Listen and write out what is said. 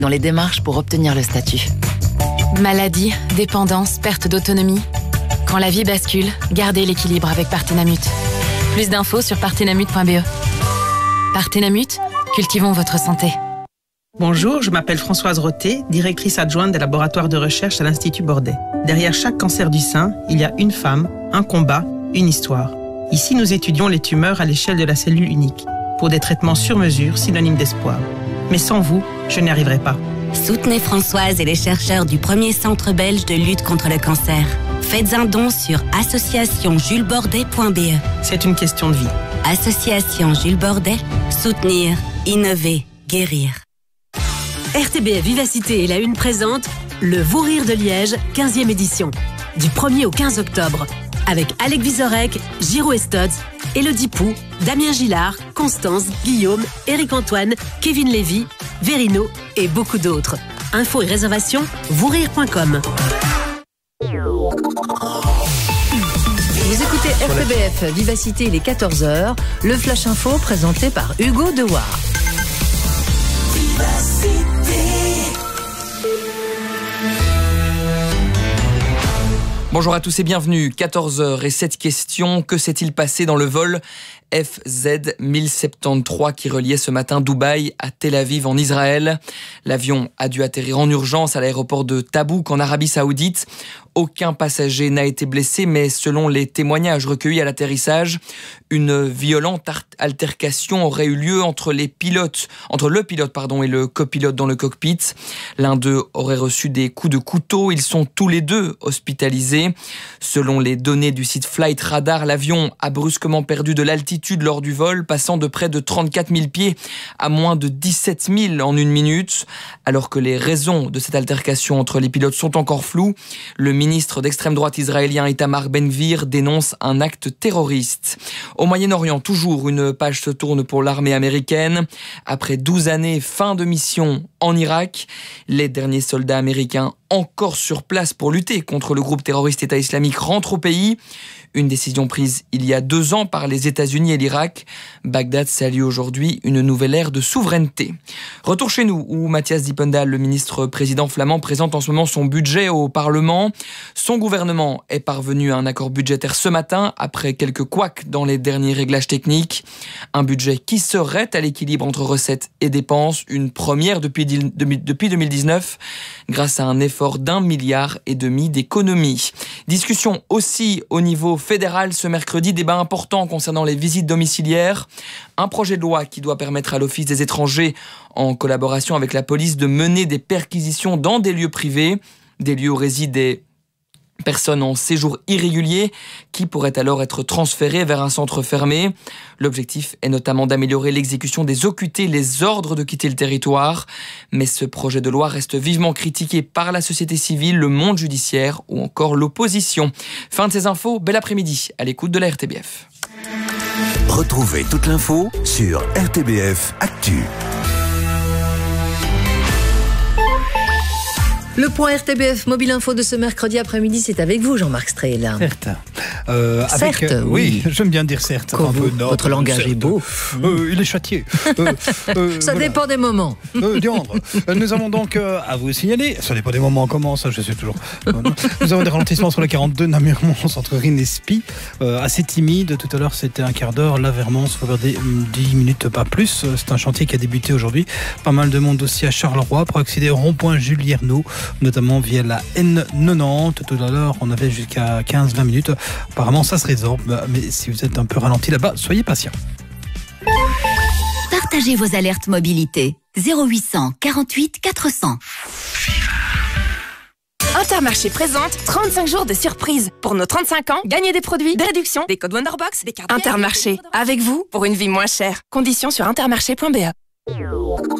dans les démarches pour obtenir le statut. Maladie, dépendance, perte d'autonomie. Quand la vie bascule, gardez l'équilibre avec Partenamut. Plus d'infos sur partenamut.be. Partenamut, cultivons votre santé. Bonjour, je m'appelle Françoise Roté, directrice adjointe des laboratoires de recherche à l'Institut Bordet. Derrière chaque cancer du sein, il y a une femme, un combat, une histoire. Ici, nous étudions les tumeurs à l'échelle de la cellule unique, pour des traitements sur mesure, synonymes d'espoir. Mais sans vous, je n'y arriverai pas. Soutenez Françoise et les chercheurs du premier centre belge de lutte contre le cancer. Faites un don sur associationjulesbordet.be. C'est une question de vie. Association Jules Bordet, soutenir, innover, guérir. RTBF Vivacité et la Une présente le Vous Rire de Liège, 15e édition. Du 1er au 15 octobre. Avec Alec Vizorek, Giro Estodz, Élodie Pou, Damien Gillard, Constance, Guillaume, Éric-Antoine, Kevin Lévy, Verino et beaucoup d'autres. Infos et réservations, vousrire.com. Vous écoutez RTBF Vivacité, il est 14h. Le Flash Info présenté par Hugo Dewar. Bonjour à tous et bienvenue. 14h07 questions. Que s'est-il passé dans le vol FZ 1073 qui reliait ce matin Dubaï à Tel Aviv en Israël? L'avion a dû atterrir en urgence à l'aéroport de Tabouk en Arabie Saoudite. Aucun passager n'a été blessé, mais selon les témoignages recueillis à l'atterrissage, une violente altercation aurait eu lieu entre le pilote et le copilote dans le cockpit. L'un d'eux aurait reçu des coups de couteau. Ils sont tous les deux hospitalisés. Selon les données du site Flight Radar, l'avion a brusquement perdu de l'altitude lors du vol, passant de près de 34 000 pieds à moins de 17 000 en une minute. Alors que les raisons de cette altercation entre les pilotes sont encore floues, le ministre d'extrême droite israélien Itamar Ben-Gvir dénonce un acte terroriste. Au Moyen-Orient, toujours une page se tourne pour l'armée américaine. Après 12 années, fin de mission en Irak, les derniers soldats américains encore sur place pour lutter contre le groupe terroriste État islamique rentrent au pays. Une décision prise il y a 2 ans par les États-Unis et l'Irak. Bagdad salue aujourd'hui une nouvelle ère de souveraineté. Retour chez nous, où Matthias Dippendal, le ministre-président flamand, présente en ce moment son budget au Parlement. Son gouvernement est parvenu à un accord budgétaire ce matin, après quelques couacs dans les derniers réglages techniques. Un budget qui serait à l'équilibre entre recettes et dépenses, une première depuis 2019, grâce à un effort d'1,5 milliard d'économies. Discussion aussi au niveau fédéral ce mercredi, débat important concernant les visites domiciliaires. Un projet de loi qui doit permettre à l'Office des étrangers, en collaboration avec la police, de mener des perquisitions dans des lieux privés, des lieux où résident des personnes en séjour irrégulier qui pourraient alors être transférées vers un centre fermé. L'objectif est notamment d'améliorer l'exécution des OQT, les ordres de quitter le territoire. Mais ce projet de loi reste vivement critiqué par la société civile, le monde judiciaire ou encore l'opposition. Fin de ces infos, bel après-midi à l'écoute de la RTBF. Retrouvez toute l'info sur RTBF Actu. Le point RTBF Mobile Info de ce mercredi après-midi, c'est avec vous, Jean-Marc Strel. Certes. Certes, oui, j'aime bien dire certes. Votre langage est beau. Il est châtié. Ça dépend des moments. Diandre. Nous avons donc à vous signaler, ça dépend des moments, comment ça, je sais toujours. Nous avons des ralentissements sur la 42, Namur-Mons, entre Rennes et Spie. Assez timide, tout à l'heure c'était un quart d'heure, là vers Mons, il faut vers 10 minutes, pas plus. C'est un chantier qui a débuté aujourd'hui. Pas mal de monde aussi à Charleroi pour accéder au rond-point Jules Yernaud, notamment via la N90. Tout à l'heure, on avait jusqu'à 15-20 minutes. Apparemment, ça se résorbe, mais si vous êtes un peu ralenti là-bas, soyez patient. Partagez vos alertes mobilité. 0800 48 400. Intermarché présente 35 jours de surprise. Pour nos 35 ans, gagnez des produits, des réductions, des codes Wonderbox, des cartes. Intermarché, avec vous pour une vie moins chère. Conditions sur intermarché.be.